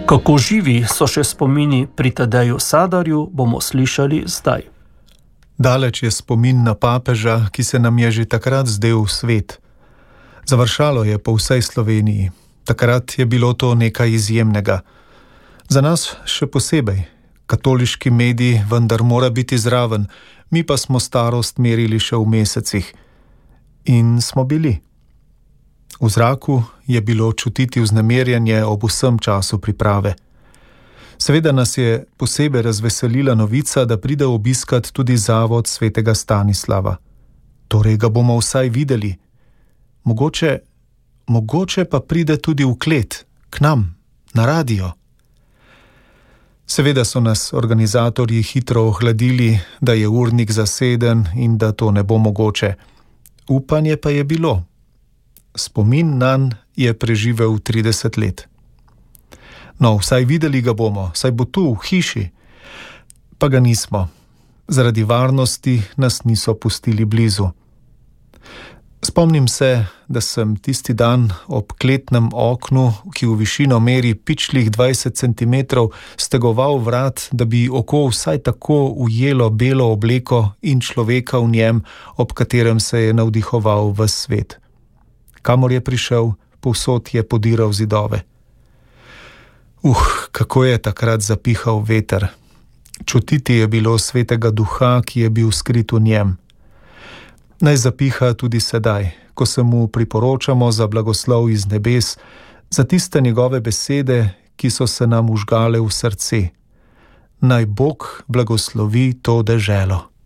Kako živi so še spomini pri Tadeju Sadarju, bomo slišali zdaj. Daleč je spomin na papeža, ki se nam je že takrat zdel svet. Završalo je po vsej Sloveniji. Takrat je bilo to nekaj izjemnega. Za nas še posebej. Katoliški medij vendar mora biti zraven, mi pa smo starost merili še v mesecih. In smo bili. V zraku je bilo čutiti vznemirjenje ob vsem času priprave. Seveda nas je posebej razveselila novica, da pride obiskat tudi zavod svetega Stanislava. Torej ga bomo vsaj videli. Mogoče pa pride tudi v klet, k nam, na radio. Seveda so nas organizatorji hitro ohladili, da je urnik zaseden in da to ne bo mogoče. Upanje pa je bilo. Spomin nanj je preživel 30 let. No, vsaj videli ga bomo, saj bo tu, v hiši. Pa ga nismo. Zaradi varnosti nas niso pustili blizu. Spomnim se, da sem tisti dan ob kletnem oknu, ki v višino meri pičlih 20 centimetrov, stegoval vrat, da bi oko vsaj tako ujelo belo obleko in človeka v njem, ob katerem se je navdihoval ves svet. Kamor je prišel, povsod je podiral zidove. Kako je takrat zapihal veter. Čutiti je bilo svetega duha, ki je bil skrit v njem. Naj zapiha tudi sedaj, ko se mu priporočamo za blagoslov iz nebes, za tiste njegove besede, ki so se nam vžgale v srce. Naj Bog blagoslovi to deželo.